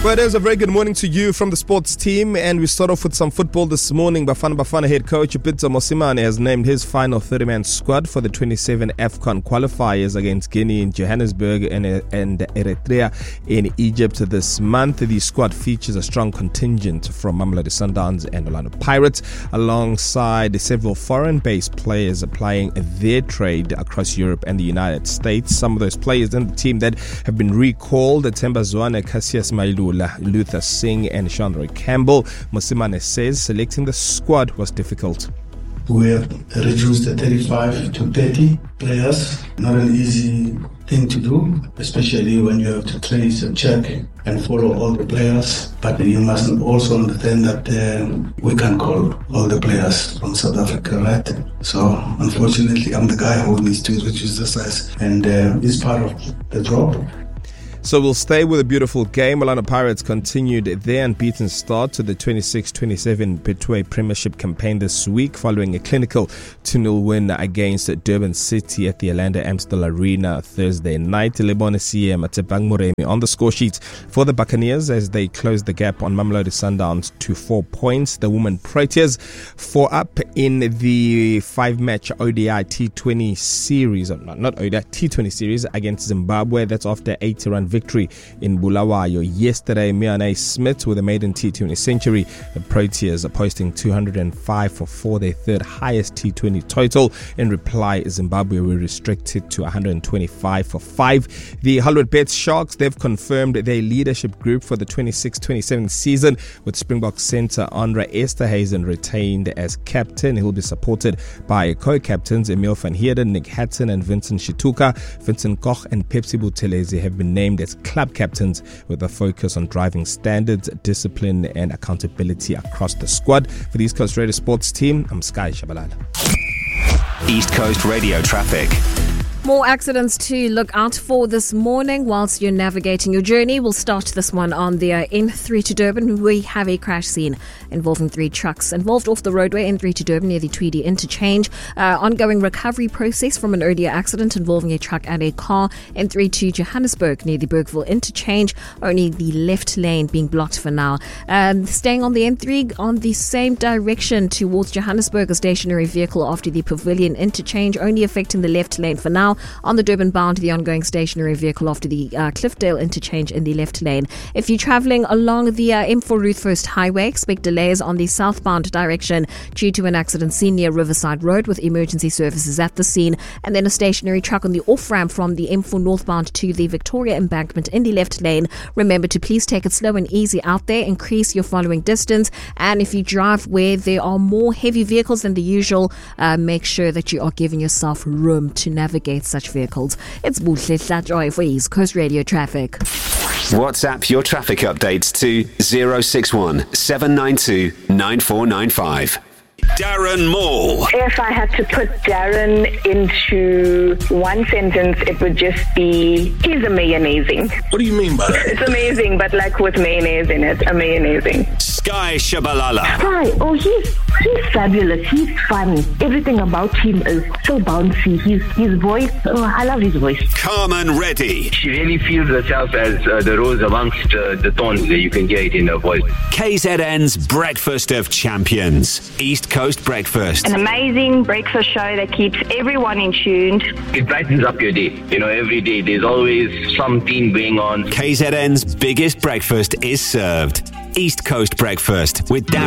Well, there's a very good morning to you from the sports team, and we start off with some football this morning. Bafana head coach Pitso Mosimane has named his final 30-man squad for the 27 AFCON qualifiers against Guinea in Johannesburg and Eritrea in Egypt this month. The squad features a strong contingent from Mamelodi Sundowns and Orlando Pirates, alongside several foreign-based players applying their trade across Europe and the United States. Some of those players in the team that have been recalled: Themba Zwane, Cassius Mailula, Luther Singh and Chandra Campbell. Mosimane says selecting the squad was difficult. We have reduced the 35 to 30 players. Not an easy thing to do, especially when you have to trace and check and follow all the players. But you must also understand that we can't call all the players from South Africa, right? So unfortunately, I'm the guy who needs to reduce the size, and it's part of the job. So we'll stay with a beautiful game. Orlando Pirates continued their unbeaten start to the 26-27 Betway Premiership campaign this week, following a clinical 2-0 win against Durban City at the Orlando Amstel Arena Thursday night. Lebone CM Tebang Moremi on the score sheet for the Buccaneers as they closed the gap on Mamelodi Sundowns to 4 points. The Women Proteas 4 up in the 5-match ODI T20 series, not ODI, T20 series against Zimbabwe. That's after 80-run victory in Bulawayo yesterday. Miane Smith with a maiden T20 century. The Proteas are posting 205 for 4, their third highest T20 total. In reply, Zimbabwe were restricted to 125 for 5. The Hollywood Bets Sharks, they've confirmed their leadership group for the 26-27 season, with Springbok centre Andre Esterhuizen retained as captain. He'll be supported by co-captains Emil van Heerden, Nick Hatton and Vincent Shituka. Vincent Koch and Pepsi Buthelezi have been named as club captains, with a focus on driving standards, discipline and accountability across the squad. For the East Coast Radio Sports team, I'm Sky Shabalala. East Coast Radio traffic. More accidents to look out for this morning whilst you're navigating your journey. We'll start this one on the N3 to Durban. We have a crash scene involving 3 trucks involved off the roadway N3 to Durban near the Tweedy interchange. Ongoing recovery process from an earlier accident involving a truck and a car. N3 to Johannesburg near the Bergville interchange. Only the left lane being blocked for now. Staying on the N3 on the same direction towards Johannesburg, a stationary vehicle after the Pavilion interchange, only affecting the left lane for now. On the Durban bound, the ongoing stationary vehicle after the Cliffdale interchange in the left lane. If you're travelling along the M4 Ruth First Highway, expect delays on the southbound direction due to an accident seen near Riverside Road, with emergency services at the scene. And then a stationary truck on the off-ramp from the M4 northbound to the Victoria embankment in the left lane. Remember to please take it slow and easy out there. Increase your following distance. And if you drive where there are more heavy vehicles than the usual, make sure that you are giving yourself room to navigate such vehicles. It's Buhle Hlatjoy for East Coast Radio Traffic. WhatsApp your traffic updates to 061 792 9495. Darren Moore. If I had to put Darren into one sentence, it would just be, he's amazing. What do you mean by that? It's amazing, but like with mayonnaise in it. Amazing. Sky Shabalala. Hi. Oh, he's fabulous. He's fun. Everything about him is so bouncy. His voice, I love his voice. Carmen Reddy. She really feels herself as the rose amongst the thorns that you can hear it in her voice. KZN's Breakfast of Champions. East Coast Breakfast. An amazing breakfast show that keeps everyone in tune. It brightens up your day. You know, every day there's always something going on. KZN's biggest breakfast is served. East Coast Breakfast with Darren